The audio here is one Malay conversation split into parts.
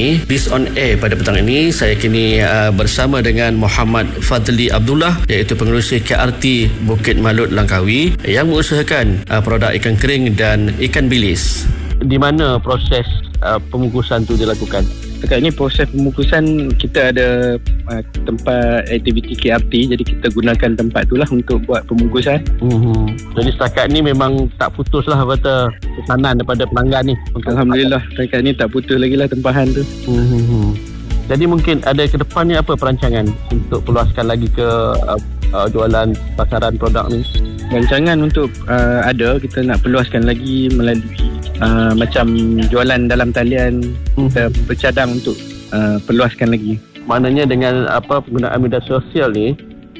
kami Biz on Air pada petang ini. Saya kini bersama dengan Muhammad Fadli Abdullah, iaitu pengerusi KRT Bukit Malut Langkawi yang mengusahakan produk ikan kering dan ikan bilis. Di mana proses pembungkusan tu dilakukan? Dekat ni proses pembungkusan kita ada tempat aktiviti KRT, jadi kita gunakan tempat tu lah untuk buat pembungkusan. Jadi setakat ni memang tak putus lah kata pesanan daripada pelanggan ni. Alhamdulillah setakat ni tak putus lagi lah tempahan tu. Jadi mungkin ada ke depannya apa perancangan untuk peluaskan lagi ke jualan pasaran produk ni? Rancangan untuk ada, kita nak peluaskan lagi melalui macam jualan dalam talian. Kita bercadang untuk peluaskan lagi. Maknanya dengan penggunaan media sosial ni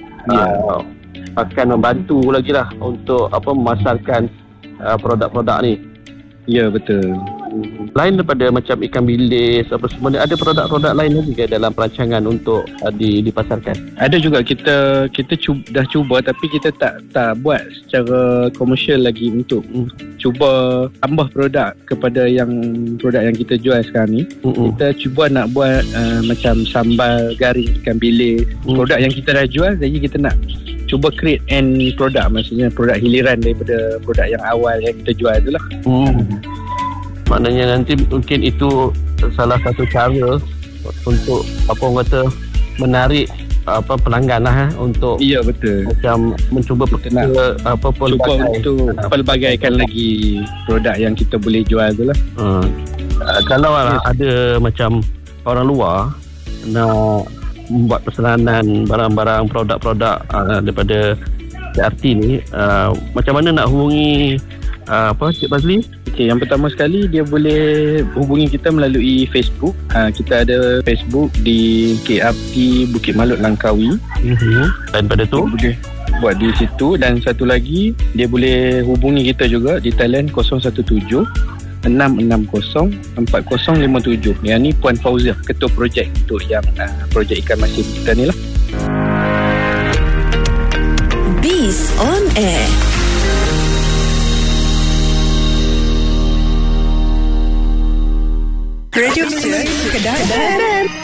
akan membantu lagi lah untuk memasarkan produk-produk ni. Ya, betul. Lain daripada macam ikan bilis apa semua ni, ada produk-produk lain lagi ke dalam perancangan untuk dipasarkan? Ada juga, kita dah cuba tapi kita tak buat secara komersial lagi untuk cuba tambah produk kepada produk yang kita jual sekarang ni. Kita cuba nak buat macam sambal garing ikan bilis, produk yang kita dah jual, jadi kita nak cuba create end produk, maksudnya produk hiliran daripada produk yang awal yang kita jual tu lah. Maknanya nanti mungkin itu salah satu cara untuk menarik pelanggan lah untuk. Ya, betul. Macam mencuba pelbagaikan lagi produk yang kita boleh jual tu lah. Kalau ada macam orang luar nak membuat pesanan barang-barang produk-produk daripada KRT ni, macam mana nak hubungi Cik Fazli? Okay, yang pertama sekali dia boleh hubungi kita melalui Facebook. Kita ada Facebook di KRT Bukit Malut Langkawi. Dan pada tu boleh buat di situ. Dan satu lagi, dia boleh hubungi kita juga di talian 017-660-4057. Yang ni Puan Fauzia, ketua projek untuk yang projek ikan masin kita ni lah. Biz on Air. Radio Kedah.